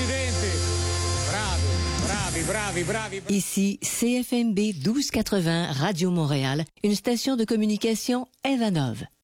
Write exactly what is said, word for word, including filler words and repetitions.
accidenti. Bravi, bravi, bravi, bravi. bravi. Ici C F M B douze quatre-vingts Radio Montréal, une station de communication Evanov.